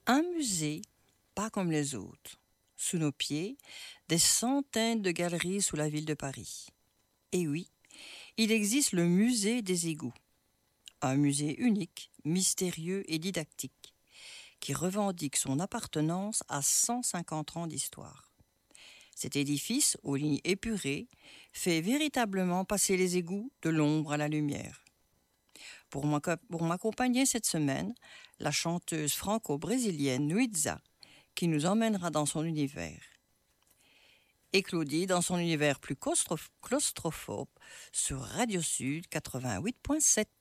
Un musée, pas comme les autres. Sous nos pieds, des centaines de galeries sous la ville de Paris. Et oui, il existe le musée des égouts. Un musée unique, mystérieux et didactique, qui revendique son appartenance à 150 ans d'histoire. Cet édifice, aux lignes épurées, fait véritablement passer les égouts de l'ombre à la lumière. Pour m'accompagner cette semaine, la chanteuse franco-brésilienne Luisa, qui nous emmènera dans son univers. Et Claudie dans son univers plus claustrophobe sur Radio Sud 88.7.